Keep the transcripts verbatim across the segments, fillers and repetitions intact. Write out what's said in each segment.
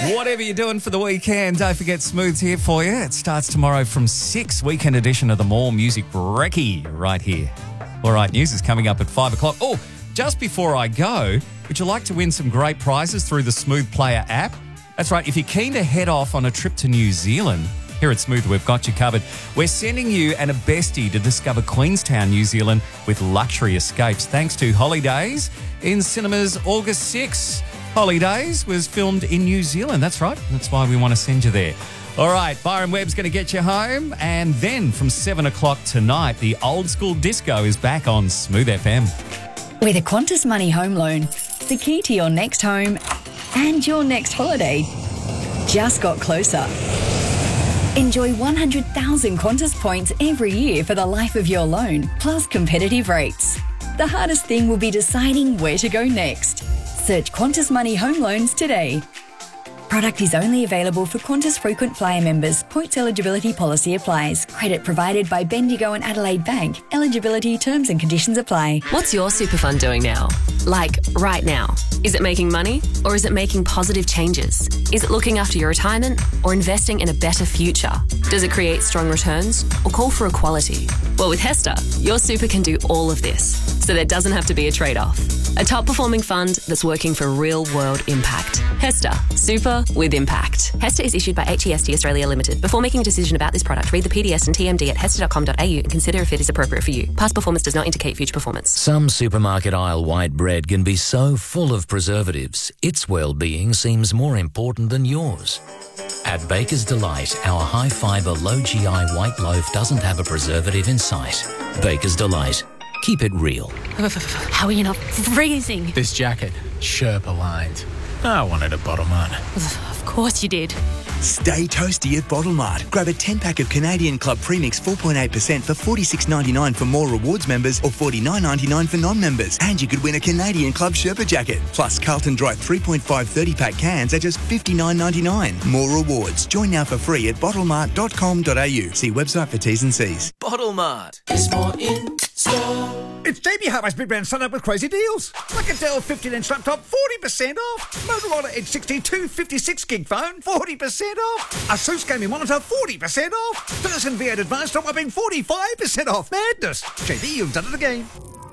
Whatever you're doing for the weekend, don't forget Smooth's here for you. It starts tomorrow from six, weekend edition of the More Music Brekkie right here. All right, news is coming up at five o'clock. Oh, just before I go, would you like to win some great prizes through the Smooth Player app? That's right, if you're keen to head off on a trip to New Zealand, here at Smooth, we've got you covered. We're sending you and a bestie to discover Queenstown, New Zealand with luxury escapes thanks to Holidays in cinemas August sixth. Holidays was filmed in New Zealand. That's right. That's why we want to send you there. All right, Byron Webb's going to get you home. And then from seven o'clock tonight, the old school disco is back on Smooth F M. With a Qantas Money home loan, the key to your next home and your next holiday just got closer. Enjoy one hundred thousand Qantas points every year for the life of your loan, plus competitive rates. The hardest thing will be deciding where to go next. Search Qantas Money Home Loans today. Product is only available for Qantas Frequent Flyer members. Points eligibility policy applies. Credit provided by Bendigo and Adelaide Bank. Eligibility terms and conditions apply. What's your super fund doing now? Like, right now? Is it making money or is it making positive changes? Is it looking after your retirement or investing in a better future? Does it create strong returns or call for equality? Well, with HESTA, your super can do all of this, so there doesn't have to be a trade-off. A top-performing fund that's working for real-world impact. HESTA, super with impact. HESTA is issued by H E S T Australia Limited. Before making a decision about this product, read the P D S and T M D at hesta dot com dot a u and consider if it is appropriate for you. Past performance does not indicate future performance. Some supermarket aisle white bread can be so full of preservatives, its well-being seems more important than yours. At Baker's Delight, our high-fibre, low-G I white loaf doesn't have a preservative in sight. Baker's Delight. Keep it real. How are you not freezing? This jacket, Sherpa lined. I wanted a Bottle Mart. Of course you did. Stay toasty at Bottle Mart. Grab a ten-pack of Canadian Club Premix four point eight percent for forty-six ninety-nine for More Rewards members or forty-nine ninety-nine for non-members. And you could win a Canadian Club Sherpa jacket. Plus Carlton Dry three point five thirty-pack cans at just fifty-nine ninety-nine. More rewards. Join now for free at bottle mart dot com dot a u. See website for T's and C's. Bottle Mart is more in store. It's J B Hi-Fi's Big Brand Sun Up with crazy deals. Like a Dell fifteen inch laptop, forty percent off. Motorola Edge sixty-two fifty-six gig phone, forty percent off. Asus gaming monitor, forty percent off. Dyson V eight Advanced top upping, forty-five percent off. Madness. J B, you've done it again.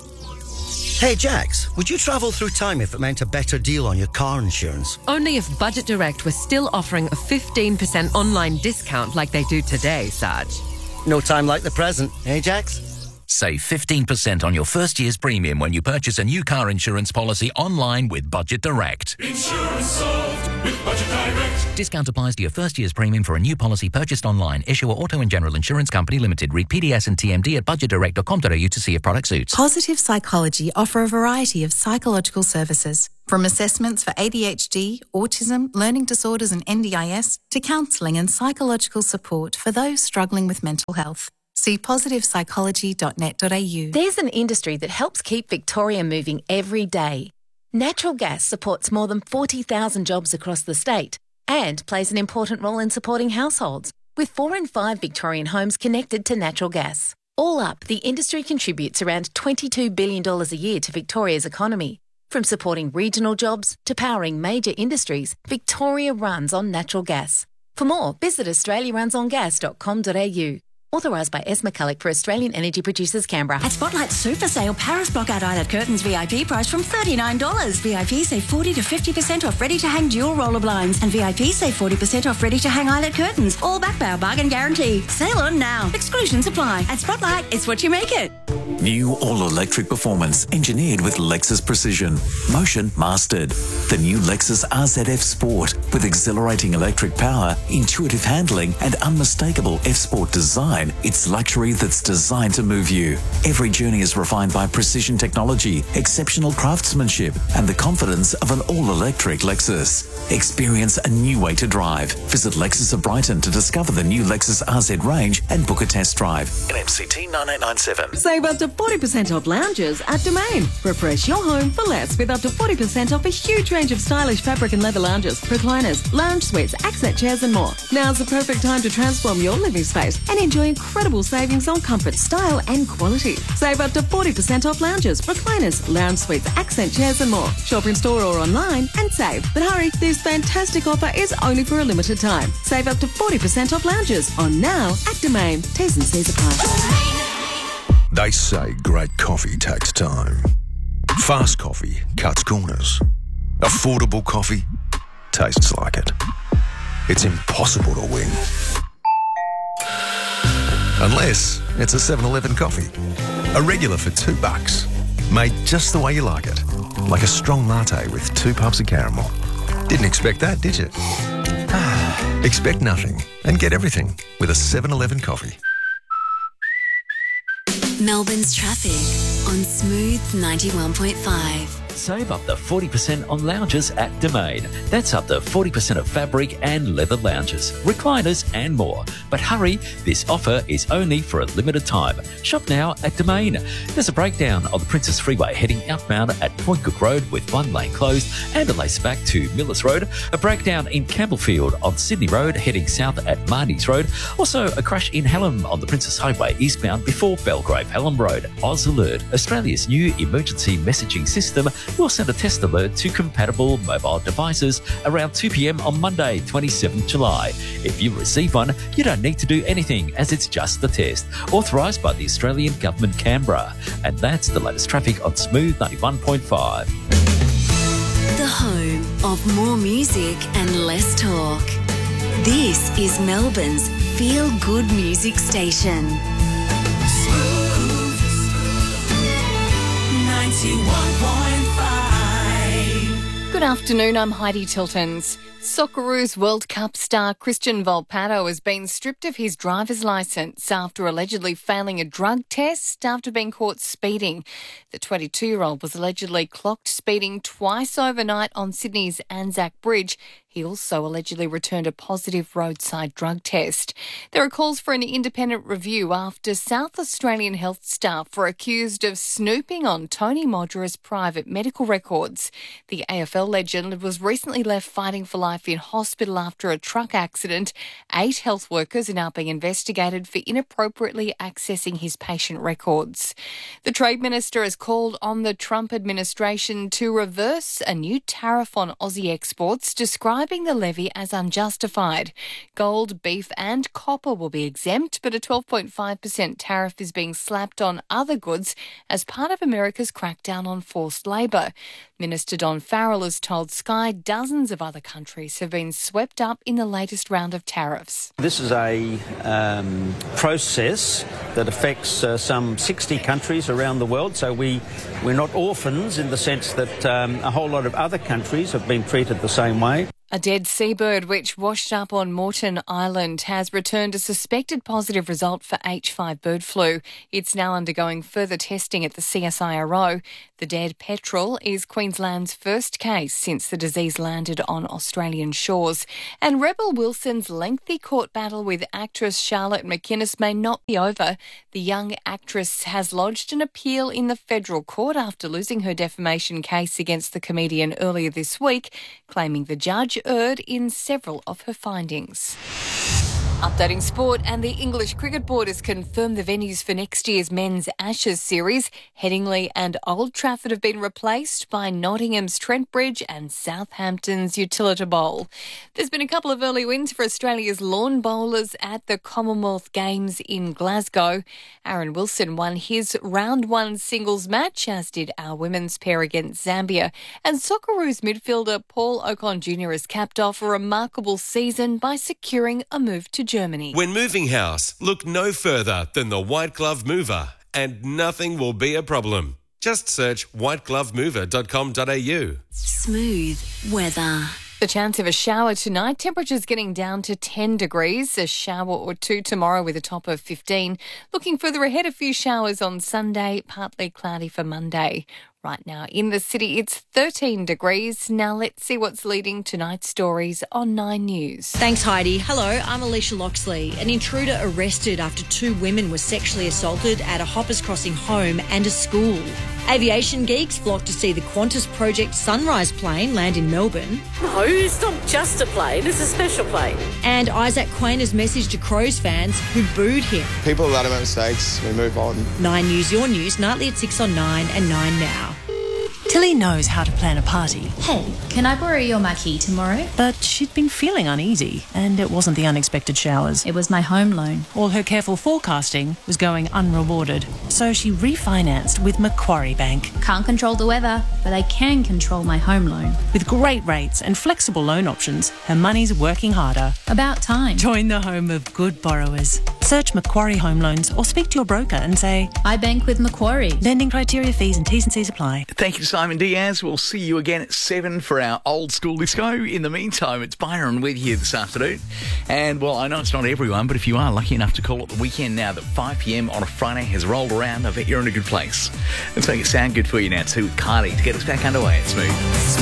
Hey Jax, would you travel through time if it meant a better deal on your car insurance? Only if Budget Direct was still offering a fifteen percent online discount like they do today, Sarge. No time like the present, eh Jax? Save fifteen percent on your first year's premium when you purchase a new car insurance policy online with Budget Direct. Insurance solved with Budget Direct. Discount applies to your first year's premium for a new policy purchased online. Issuer Auto and General Insurance Company Limited. Read P D S and T M D at budget direct dot com dot a u to see if product suits. Positive Psychology offer a variety of psychological services, from assessments for A D H D, autism, learning disorders and N D I S, to counselling and psychological support for those struggling with mental health. See positive psychology dot net dot a u. There's an industry that helps keep Victoria moving every day. Natural gas supports more than forty thousand jobs across the state and plays an important role in supporting households, with four in five Victorian homes connected to natural gas. All up, the industry contributes around twenty-two billion dollars a year to Victoria's economy. From supporting regional jobs to powering major industries, Victoria runs on natural gas. For more, visit australia runs on gas dot com dot a u. Authorised by S. McCulloch for Australian Energy Producers, Canberra. At Spotlight Super Sale, Paris Blockout Eyelet Curtains V I P price from thirty-nine dollars. V I P save forty to fifty percent off ready-to-hang dual roller blinds. And V I P save forty percent off ready-to-hang eyelet curtains. All backed by our bargain guarantee. Sale on now. Exclusions apply. At Spotlight, it's what you make it. New all-electric performance engineered with Lexus Precision. Motion mastered. The new Lexus R Z F Sport with exhilarating electric power, intuitive handling and unmistakable F-Sport design. It's luxury that's designed to move you. Every journey is refined by precision technology, exceptional craftsmanship and the confidence of an all-electric Lexus. Experience a new way to drive. Visit Lexus of Brighton to discover the new Lexus R Z range and book a test drive. N M C T nine eight nine seven. Save up to forty percent off lounges at Domain. Refresh your home for less with up to forty percent off a huge range of stylish fabric and leather lounges, recliners, lounge suites, accent chairs and more. Now's the perfect time to transform your living space and enjoy incredible savings on comfort, style and quality. Save up to forty percent off lounges, recliners, lounge suites, accent chairs and more. Shop in store or online and save. But hurry, this fantastic offer is only for a limited time. Save up to forty percent off lounges on now at Domain. T's and C's apply. They say great coffee takes time. Fast coffee cuts corners. Affordable coffee tastes like it. It's impossible to win. Unless it's a seven eleven coffee. A regular for two bucks. Made just the way you like it. Like a strong latte with two puffs of caramel. Didn't expect that, did you? Expect nothing and get everything with a seven eleven coffee. Melbourne's traffic on Smooth ninety-one point five. Save up to forty percent on lounges at Domain. That's up to forty percent of fabric and leather lounges, recliners and more. But hurry, this offer is only for a limited time. Shop now at Domain. There's a breakdown on the Princess Freeway heading outbound at Point Cook Road with one lane closed and a lace back to Millers Road. A breakdown in Campbellfield on Sydney Road heading south at Marnies Road. Also a crash in Hallam on the Princess Highway eastbound before Belgrave Hallam Road. Oz Alert, Australia's new emergency messaging system, will send a test alert to compatible mobile devices around two p.m. on Monday, twenty-seventh of July. If you receive one, you don't need to do anything as it's just a test, authorised by the Australian Government Canberra. And that's the latest traffic on Smooth ninety-one point five. The home of more music and less talk. This is Melbourne's feel-good music station. Smooth ninety-one point five. Good afternoon, I'm Heidi Tiltons. Socceroos World Cup star Christian Volpato has been stripped of his driver's licence after allegedly failing a drug test after being caught speeding. The twenty-two-year-old was allegedly clocked speeding twice overnight on Sydney's Anzac Bridge. He also allegedly returned a positive roadside drug test. There are calls for an independent review after South Australian health staff were accused of snooping on Tony Modera's private medical records. The A F L legend was recently left fighting for life in hospital after a truck accident. Eight health workers are now being investigated for inappropriately accessing his patient records. The Trade Minister has called on the Trump administration to reverse a new tariff on Aussie exports, describing the levy as unjustified. Gold, beef and copper will be exempt, but a twelve point five percent tariff is being slapped on other goods as part of America's crackdown on forced labour. Minister Don Farrell has told Sky dozens of other countries have been swept up in the latest round of tariffs. This is a um, process that affects uh, some sixty countries around the world, so we, we're not orphans in the sense that um, a whole lot of other countries have been treated the same way. A dead seabird which washed up on Moreton Island has returned a suspected positive result for H five bird flu. It's now undergoing further testing at the C S I R O. The dead petrel is Queensland's first case since the disease landed on Australian shores. And Rebel Wilson's lengthy court battle with actress Charlotte McInnes may not be over. The young actress has lodged an appeal in the federal court after losing her defamation case against the comedian earlier this week, claiming the judge erred in several of her findings. Updating sport, and the English Cricket Board has confirmed the venues for next year's men's Ashes series. Headingley and Old Trafford have been replaced by Nottingham's Trent Bridge and Southampton's Utilita Bowl. There's been a couple of early wins for Australia's lawn bowlers at the Commonwealth Games in Glasgow. Aaron Wilson won his round one singles match, as did our women's pair against Zambia. And Socceroos midfielder Paul Ocon Junior has capped off a remarkable season by securing a move to Germany. When moving house, look no further than the White Glove Mover, and nothing will be a problem. Just search white glove mover dot com dot a u. Smooth weather. The chance of a shower tonight, temperatures getting down to ten degrees, a shower or two tomorrow with a top of fifteen. Looking further ahead, a few showers on Sunday, partly cloudy for Monday. Right now in the city, it's thirteen degrees. Now let's see what's leading tonight's stories on Nine News. Thanks, Heidi. Hello, I'm Alicia Loxley. An intruder arrested after two women were sexually assaulted at a Hoppers Crossing home and a school. Aviation geeks flocked to see the Qantas Project Sunrise plane land in Melbourne. No, it's not just a plane, it's a special plane. And Isaac Quain has messaged to Crows fans who booed him. People let them make mistakes, we move on. Nine News, your news, nightly at six on Nine and Nine Now. Tilly knows how to plan a party. Hey, can I borrow your marquee tomorrow? But she'd been feeling uneasy, and it wasn't the unexpected showers. It was my home loan. All her careful forecasting was going unrewarded. So she refinanced with Macquarie Bank. Can't control the weather, but I can control my home loan. With great rates and flexible loan options, her money's working harder. About time. Join the home of good borrowers. Search Macquarie Home Loans or speak to your broker and say, I bank with Macquarie. Lending criteria, fees and T's and C's apply. Thank you, Simon Diaz. We'll see you again at seven for our old school disco. In the meantime, it's Byron with you this afternoon. And, well, I know it's not everyone, but if you are lucky enough to call it the weekend now that five p.m. on a Friday has rolled around, I bet you're in a good place. Let's make it sound good for you now, too, with Kylie to get us back underway. It's Smooth.